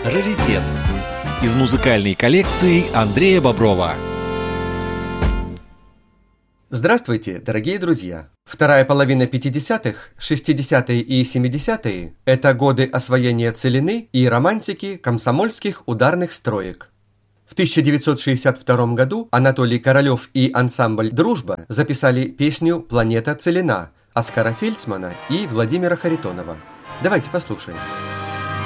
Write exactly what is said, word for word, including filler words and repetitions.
Раритет. Из музыкальной коллекции Андрея Боброва. Здравствуйте, дорогие друзья! Вторая половина пятидесятых, шестидесятые и семидесятые – это годы освоения целины и романтики комсомольских ударных строек. В тысяча девятьсот шестьдесят втором году Анатолий Королёв и ансамбль «Дружба» записали песню «Планета Целина» Оскара Фельдсмана и Владимира Харитонова. Давайте послушаем.